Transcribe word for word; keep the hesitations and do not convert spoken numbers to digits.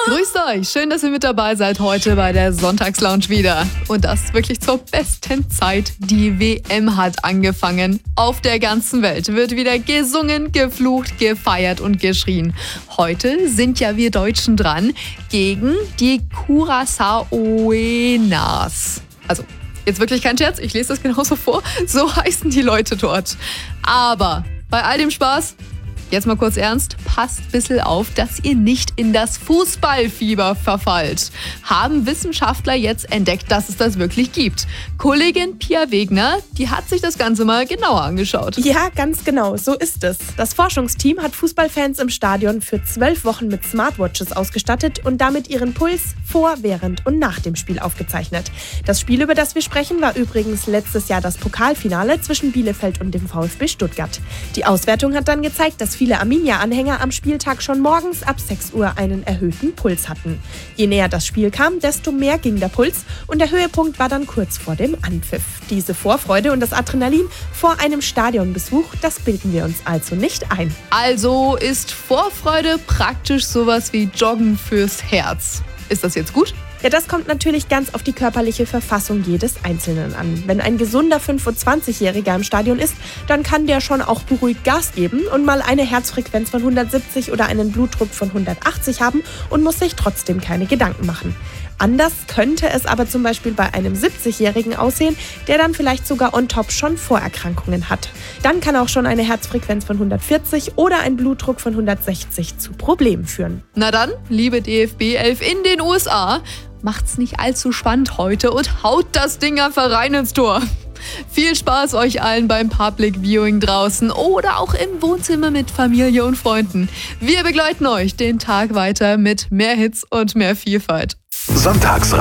Grüßt euch, schön, dass ihr mit dabei seid heute bei der Sonntagslounge wieder. Und das wirklich zur besten Zeit. Die W M hat angefangen. Auf der ganzen Welt wird wieder gesungen, geflucht, gefeiert und geschrien. Heute sind ja wir Deutschen dran gegen die Curaçaoenas. Also, jetzt wirklich kein Scherz, ich lese das genauso vor. So heißen die Leute dort. Aber bei all dem Spaß, jetzt mal kurz ernst, passt ein bisschen auf, dass ihr nicht in das Fußballfieber verfallt. Haben Wissenschaftler jetzt entdeckt, dass es das wirklich gibt. Kollegin Pia Wegner, die hat sich das Ganze mal genauer angeschaut. Ja, ganz genau, so ist es. Das Forschungsteam hat Fußballfans im Stadion für zwölf Wochen mit Smartwatches ausgestattet und damit ihren Puls vor, während und nach dem Spiel aufgezeichnet. Das Spiel, über das wir sprechen, war übrigens letztes Jahr das Pokalfinale zwischen Bielefeld und dem VfB Stuttgart. Die Auswertung hat dann gezeigt, dass viele Arminia-Anhänger am Spieltag schon morgens ab sechs Uhr einen erhöhten Puls hatten. Je näher das Spiel kam, desto mehr ging der Puls und der Höhepunkt war dann kurz vor dem Anpfiff. Diese Vorfreude und das Adrenalin vor einem Stadionbesuch, das bilden wir uns also nicht ein. Also ist Vorfreude praktisch sowas wie Joggen fürs Herz. Ist das jetzt gut? Ja, das kommt natürlich ganz auf die körperliche Verfassung jedes Einzelnen an. Wenn ein gesunder fünfundzwanzigjähriger im Stadion ist, dann kann der schon auch beruhigt Gas geben und mal eine Herzfrequenz von hundertsiebzig oder einen Blutdruck von hundertachtzig haben und muss sich trotzdem keine Gedanken machen. Anders könnte es aber zum Beispiel bei einem siebzigjährigen aussehen, der dann vielleicht sogar on top schon Vorerkrankungen hat. Dann kann auch schon eine Herzfrequenz von hundertvierzig oder ein Blutdruck von hundertsechzig zu Problemen führen. Na dann, liebe D F B elf in den U S A, macht's nicht allzu spannend heute und haut das Ding einfach rein ins Tor. Viel Spaß euch allen beim Public Viewing draußen oder auch im Wohnzimmer mit Familie und Freunden. Wir begleiten euch den Tag weiter mit mehr Hits und mehr Vielfalt. Sonntags